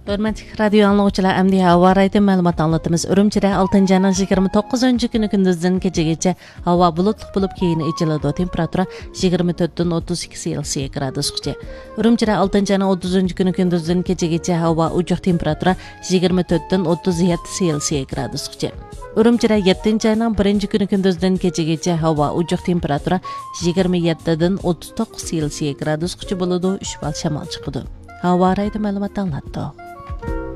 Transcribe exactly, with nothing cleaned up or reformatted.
Hörmətli radio anlıqçılar, əmdi hava raydı məlumat anlatımız. Ürümçidə altıncı ayının yigirma to'qqizinchi kuni gündüzdən gecəgəcə hava bulutluq bulub keyin eciladi. Temperatura yigirma to'rtdan o'ttiz ikki Selsiya gradusgacha. Ürümçidə altıncı ayının o'ttizinchi kuni gündüzdən gecəgəcə hava ucuq temperatura yigirma to'rtdan o'ttiz yetti Selsiya gradusgacha. Ürümçidə yettinchi ayının birinchi kuni gündüzdən gecəgəcə hava ucuq temperatura yigirma yettidan o'ttiz to'qqiz Selsiya gradusgacha bo'ladi. uch bal shamol chiqadi. Hava raydı məlumat anlatdı.